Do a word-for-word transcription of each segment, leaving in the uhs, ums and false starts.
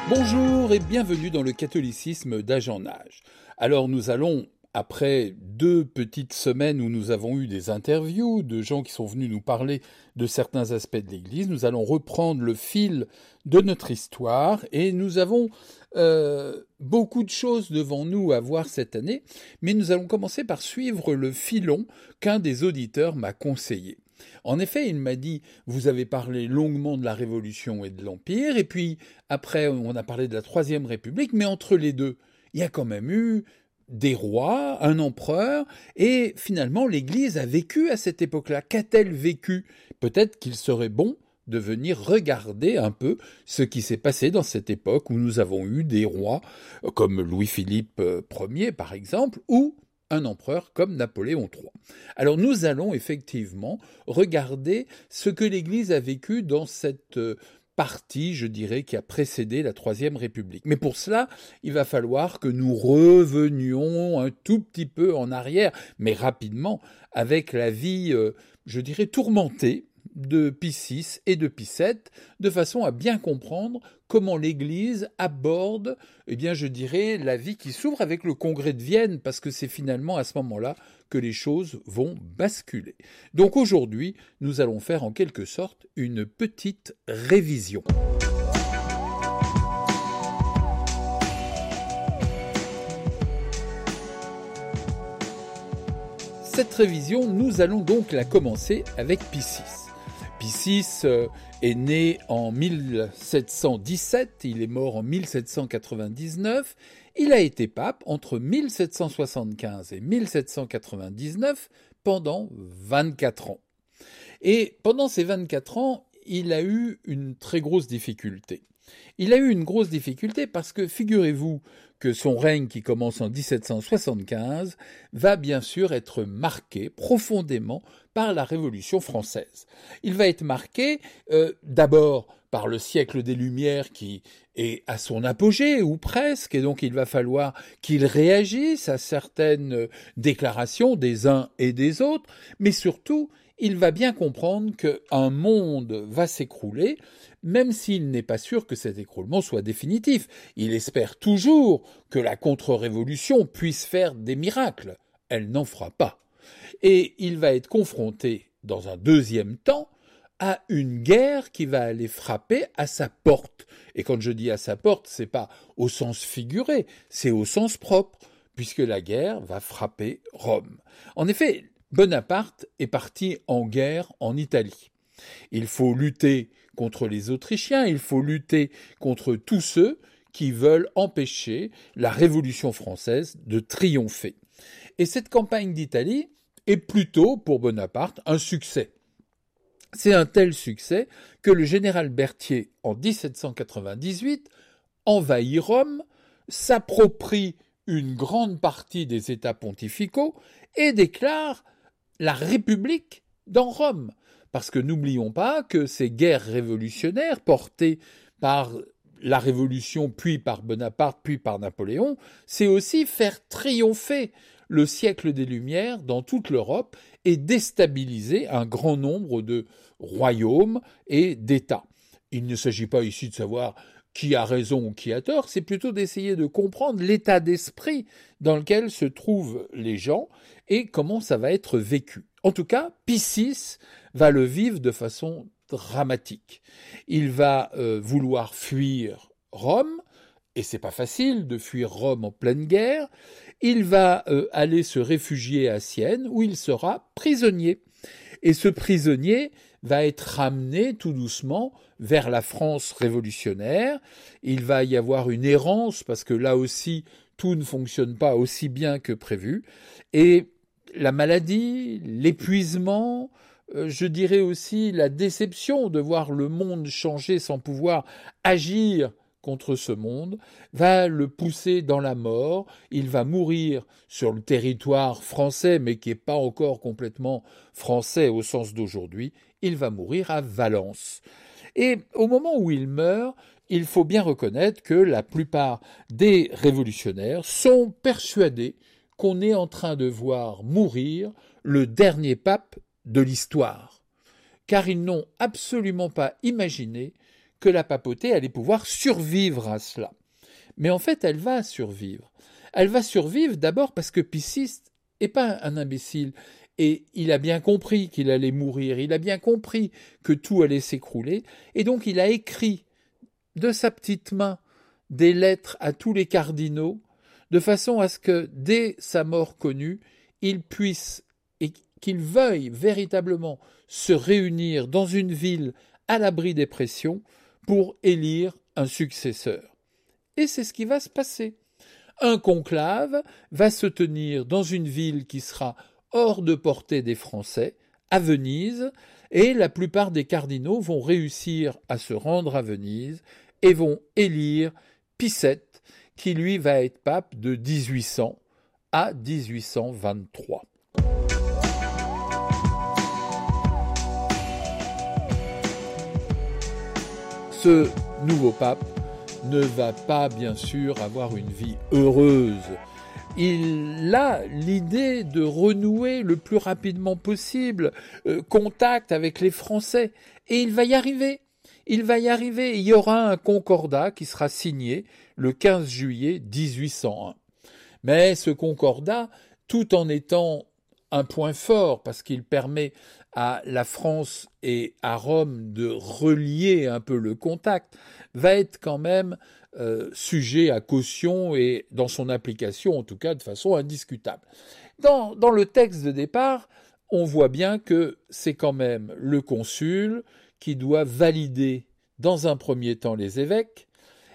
Bonjour et bienvenue dans le catholicisme d'âge en âge. Alors nous allons, après deux petites semaines où nous avons eu des interviews de gens qui sont venus nous parler de certains aspects de l'Église, nous allons reprendre le fil de notre histoire et nous avons euh, beaucoup de choses devant nous à voir cette année, mais nous allons commencer par suivre le filon qu'un des auditeurs m'a conseillé. En effet, il m'a dit, vous avez parlé longuement de la Révolution et de l'Empire, et puis après on a parlé de la Troisième République, mais entre les deux, il y a quand même eu des rois, un empereur, et finalement l'Église a vécu à cette époque-là. Qu'a-t-elle vécu ? Peut-être qu'il serait bon de venir regarder un peu ce qui s'est passé dans cette époque où nous avons eu des rois comme Louis-Philippe Ier par exemple, ou un empereur comme Napoléon trois. Alors nous allons effectivement regarder ce que l'Église a vécu dans cette partie, je dirais, qui a précédé la Troisième République. Mais pour cela, il va falloir que nous revenions un tout petit peu en arrière, mais rapidement, avec la vie, euh, je dirais, tourmentée de Pie six et de Pie sept, de façon à bien comprendre comment l'Église aborde, eh bien, je dirais, la vie qui s'ouvre avec le Congrès de Vienne, parce que c'est finalement à ce moment-là que les choses vont basculer. Donc aujourd'hui, nous allons faire en quelque sorte une petite révision. Cette révision, nous allons donc la commencer avec Pie six. Pie six est né en mille sept cent dix-sept, il est mort en mille sept cent quatre-vingt-dix-neuf, il a été pape entre mille sept cent soixante-quinze et mille sept cent quatre-vingt-dix-neuf pendant vingt-quatre ans. Et pendant ces vingt-quatre ans, il a eu une très grosse difficulté. Il a eu une grosse difficulté parce que, figurez-vous, que son règne qui commence en dix-sept cent soixante-quinze va bien sûr être marqué profondément par la Révolution française. Il va être marqué euh, d'abord par le siècle des Lumières qui est à son apogée, ou presque, et donc il va falloir qu'il réagisse à certaines déclarations des uns et des autres, mais surtout, il va bien comprendre qu'un monde va s'écrouler, même s'il n'est pas sûr que cet écroulement soit définitif. Il espère toujours que la contre-révolution puisse faire des miracles. Elle n'en fera pas. Et il va être confronté, dans un deuxième temps, à une guerre qui va aller frapper à sa porte. Et quand je dis à sa porte, c'est pas au sens figuré, c'est au sens propre, puisque la guerre va frapper Rome. En effet, Bonaparte est parti en guerre en Italie. Il faut lutter contre les Autrichiens, il faut lutter contre tous ceux qui veulent empêcher la Révolution française de triompher. Et cette campagne d'Italie est plutôt, pour Bonaparte, un succès. C'est un tel succès que le général Berthier, en dix-sept cent quatre-vingt-dix-huit, envahit Rome, s'approprie une grande partie des États pontificaux et déclare la République dans Rome. Parce que n'oublions pas que ces guerres révolutionnaires portées par la Révolution, puis par Bonaparte, puis par Napoléon, c'est aussi faire triompher le siècle des Lumières dans toute l'Europe et déstabiliser un grand nombre de royaumes et d'États. Il ne s'agit pas ici de savoir qui a raison ou qui a tort, c'est plutôt d'essayer de comprendre l'état d'esprit dans lequel se trouvent les gens et comment ça va être vécu. En tout cas, Pie six va le vivre de façon dramatique. Il va euh, vouloir fuir Rome, et c'est pas facile de fuir Rome en pleine guerre. Il va euh, aller se réfugier à Sienne, où il sera prisonnier. Et ce prisonnier va être ramené tout doucement vers la France révolutionnaire. Il va y avoir une errance, parce que là aussi, tout ne fonctionne pas aussi bien que prévu. Et la maladie, l'épuisement, euh, je dirais aussi la déception de voir le monde changer sans pouvoir agir contre ce monde, va le pousser dans la mort. Il va mourir sur le territoire français, mais qui n'est pas encore complètement français au sens d'aujourd'hui. Il va mourir à Valence. Et au moment où il meurt, il faut bien reconnaître que la plupart des révolutionnaires sont persuadés qu'on est en train de voir mourir le dernier pape de l'histoire. Car ils n'ont absolument pas imaginé que la papauté allait pouvoir survivre à cela. Mais en fait, elle va survivre. Elle va survivre d'abord parce que Pie six n'est pas un imbécile. Et il a bien compris qu'il allait mourir, il a bien compris que tout allait s'écrouler, et donc il a écrit de sa petite main des lettres à tous les cardinaux, de façon à ce que, dès sa mort connue, il puisse et qu'il veuille véritablement se réunir dans une ville à l'abri des pressions pour élire un successeur. Et c'est ce qui va se passer. Un conclave va se tenir dans une ville qui sera hors de portée des Français, à Venise, et la plupart des cardinaux vont réussir à se rendre à Venise et vont élire Pie sept, qui lui va être pape de dix-huit cents à dix-huit cent vingt-trois. Ce nouveau pape ne va pas bien sûr avoir une vie heureuse. Il a l'idée de renouer le plus rapidement possible euh, contact avec les Français, et il va y arriver. Il va y arriver. Il y aura un concordat qui sera signé le quinze juillet dix-huit cent un. Mais ce concordat, tout en étant un point fort, parce qu'il permet à la France et à Rome de relier un peu le contact, va être quand même euh, sujet à caution et dans son application, en tout cas de façon indiscutable. Dans, dans le texte de départ, on voit bien que c'est quand même le consul qui doit valider dans un premier temps les évêques,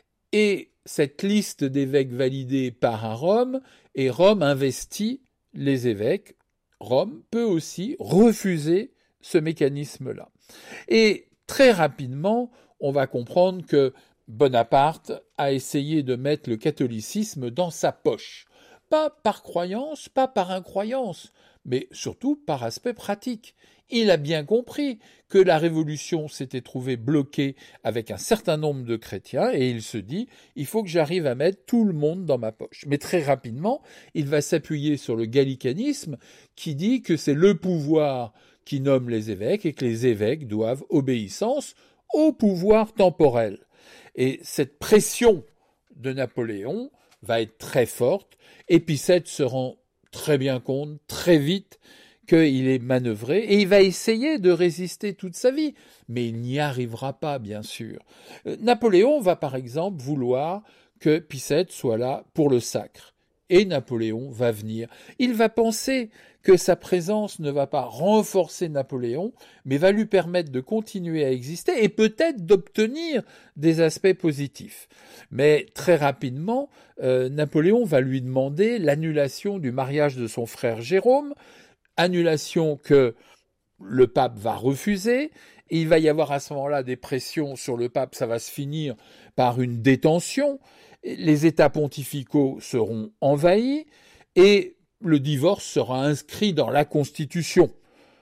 et cette liste d'évêques validés part à Rome, et Rome investit les évêques. Rome peut aussi refuser ce mécanisme-là. Et très rapidement, on va comprendre que Bonaparte a essayé de mettre le catholicisme dans sa poche. Pas par croyance, pas par incroyance, mais surtout par aspect pratique. Il a bien compris que la Révolution s'était trouvée bloquée avec un certain nombre de chrétiens, et il se dit « il faut que j'arrive à mettre tout le monde dans ma poche ». Mais très rapidement, il va s'appuyer sur le gallicanisme qui dit que c'est le pouvoir qui nomme les évêques et que les évêques doivent obéissance au pouvoir temporel. Et cette pression de Napoléon va être très forte, et Pie sept se rend très bien compte, très vite, qu'il est manœuvré, et il va essayer de résister toute sa vie, mais il n'y arrivera pas, bien sûr. Napoléon va par exemple vouloir que Pie sept soit là pour le sacre, et Napoléon va venir. Il va penser que sa présence ne va pas renforcer Napoléon, mais va lui permettre de continuer à exister et peut-être d'obtenir des aspects positifs. Mais très rapidement, euh, Napoléon va lui demander l'annulation du mariage de son frère Jérôme, annulation que le pape va refuser, et il va y avoir à ce moment-là des pressions sur le pape, ça va se finir par une détention, les États pontificaux seront envahis, et le divorce sera inscrit dans la Constitution.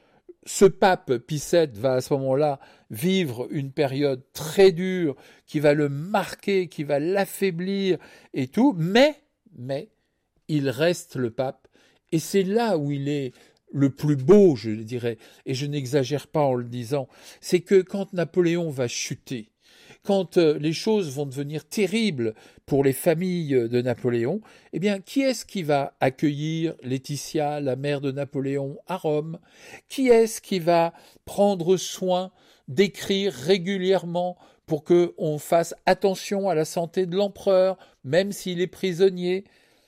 Ce pape Pie sept va à ce moment-là vivre une période très dure qui va le marquer, qui va l'affaiblir et tout, mais, mais il reste le pape, et c'est là où il est le plus beau, je dirais, et je n'exagère pas en le disant, c'est que quand Napoléon va chuter, quand les choses vont devenir terribles pour les familles de Napoléon, eh bien, qui est-ce qui va accueillir Laetitia, la mère de Napoléon, à Rome? Qui est-ce qui va prendre soin d'écrire régulièrement pour qu'on fasse attention à la santé de l'empereur, même s'il est prisonnier?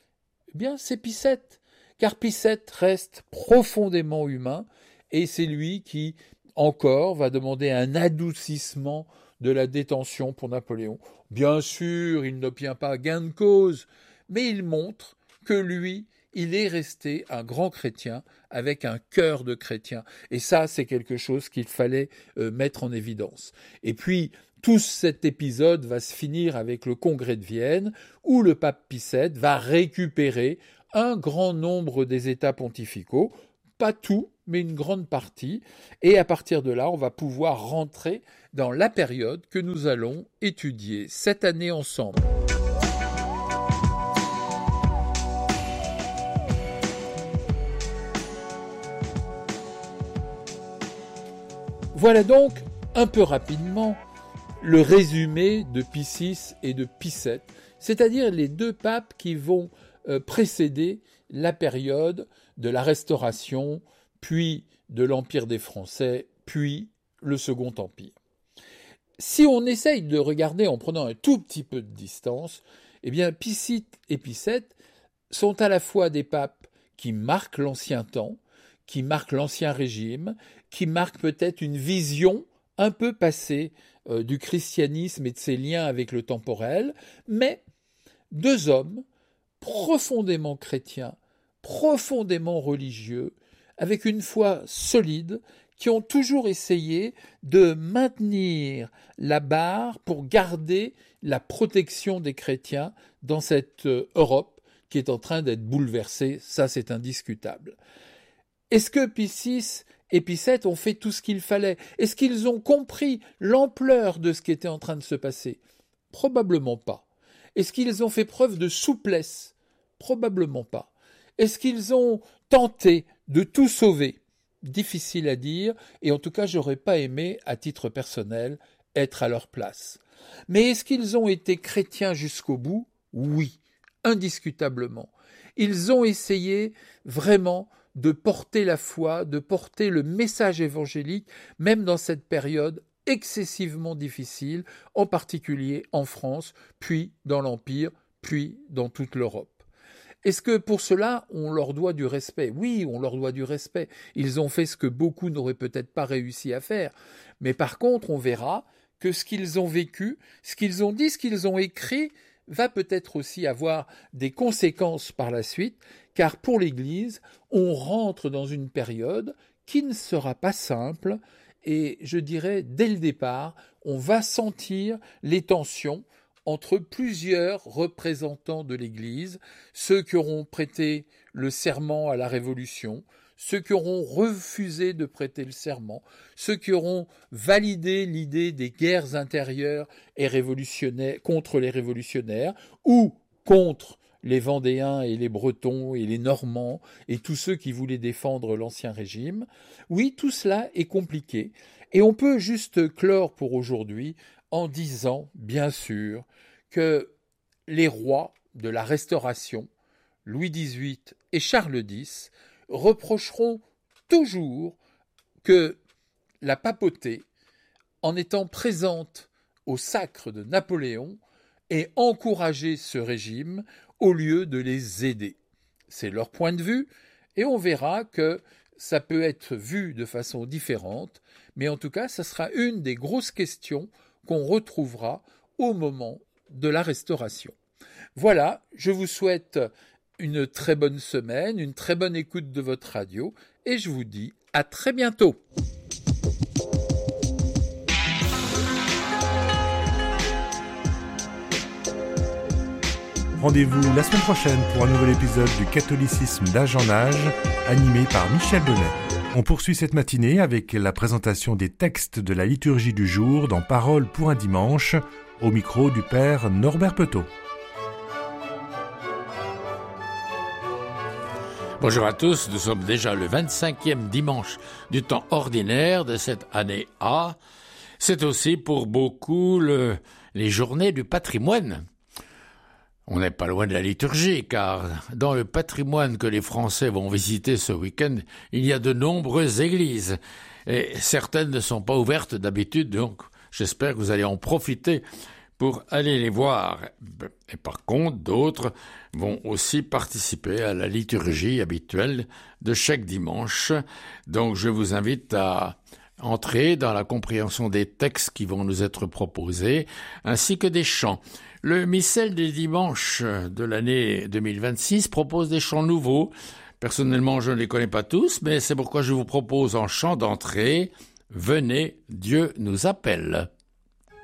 Eh bien, c'est Pie sept, car Pie sept reste profondément humain, et c'est lui qui, encore, va demander un adoucissement de la détention pour Napoléon. Bien sûr, il n'obtient pas gain de cause, mais il montre que lui, il est resté un grand chrétien avec un cœur de chrétien. Et ça, c'est quelque chose qu'il fallait euh, mettre en évidence. Et puis, tout cet épisode va se finir avec le congrès de Vienne, où le pape Pie sept va récupérer un grand nombre des États pontificaux, pas tout, mais une grande partie, et à partir de là, on va pouvoir rentrer dans la période que nous allons étudier cette année ensemble. Voilà donc, un peu rapidement, le résumé de Pie six et de Pie sept, c'est-à-dire les deux papes qui vont euh, précéder la période de la Restauration, puis de l'Empire des Français, puis le Second Empire. Si on essaye de regarder en prenant un tout petit peu de distance, eh bien Pie six et Pie sept sont à la fois des papes qui marquent l'ancien temps, qui marquent l'ancien régime, qui marquent peut-être une vision un peu passée euh, du christianisme et de ses liens avec le temporel, mais deux hommes profondément chrétiens, profondément religieux, avec une foi solide, qui ont toujours essayé de maintenir la barre pour garder la protection des chrétiens dans cette Europe qui est en train d'être bouleversée, ça c'est indiscutable. Est-ce que Pie six et Pie sept ont fait tout ce qu'il fallait? Est-ce qu'ils ont compris l'ampleur de ce qui était en train de se passer? Probablement pas. Est-ce qu'ils ont fait preuve de souplesse? Probablement pas. Est-ce qu'ils ont tenté de tout sauver? Difficile à dire, et en tout cas, j'aurais pas aimé, à titre personnel, être à leur place. Mais est-ce qu'ils ont été chrétiens jusqu'au bout? Oui, indiscutablement. Ils ont essayé vraiment de porter la foi, de porter le message évangélique, même dans cette période excessivement difficile, en particulier en France, puis dans l'Empire, puis dans toute l'Europe. Est-ce que pour cela, on leur doit du respect? Oui, on leur doit du respect. Ils ont fait ce que beaucoup n'auraient peut-être pas réussi à faire. Mais par contre, on verra que ce qu'ils ont vécu, ce qu'ils ont dit, ce qu'ils ont écrit, va peut-être aussi avoir des conséquences par la suite, car pour l'Église, on rentre dans une période qui ne sera pas simple, et je dirais, dès le départ, on va sentir les tensions entre plusieurs représentants de l'Église, ceux qui auront prêté le serment à la Révolution, ceux qui auront refusé de prêter le serment, ceux qui auront validé l'idée des guerres intérieures et révolutionnaires contre les révolutionnaires, ou contre les Vendéens et les Bretons et les Normands et tous ceux qui voulaient défendre l'ancien régime. Oui, tout cela est compliqué, et on peut juste clore pour aujourd'hui en disant, bien sûr, que les rois de la Restauration, Louis dix-huit et Charles dix, reprocheront toujours que la papauté, en étant présente au sacre de Napoléon, ait encouragé ce régime au lieu de les aider. C'est leur point de vue, et on verra que ça peut être vu de façon différente, mais en tout cas, ça sera une des grosses questions qu'on retrouvera au moment de la Restauration. Voilà, je vous souhaite une très bonne semaine, une très bonne écoute de votre radio, et je vous dis à très bientôt. Rendez-vous la semaine prochaine pour un nouvel épisode du Catholicisme d'âge en âge, animé par Michel Bonnet. On poursuit cette matinée avec la présentation des textes de la liturgie du jour dans Paroles pour un dimanche, au micro du Père Norbert Petot. Bonjour à tous, nous sommes déjà le vingt-cinquième dimanche du temps ordinaire de cette année A. C'est aussi pour beaucoup le, les journées du patrimoine. On n'est pas loin de la liturgie, car dans le patrimoine que les Français vont visiter ce week-end, il y a de nombreuses églises. Et certaines ne sont pas ouvertes d'habitude, donc j'espère que vous allez en profiter pour aller les voir. Et par contre, d'autres vont aussi participer à la liturgie habituelle de chaque dimanche. Donc je vous invite à entrer dans la compréhension des textes qui vont nous être proposés, ainsi que des chants. Le missel des dimanches de l'année deux mille vingt-six propose des chants nouveaux. Personnellement, je ne les connais pas tous, mais c'est pourquoi je vous propose en chant d'entrée « Venez, Dieu nous appelle ».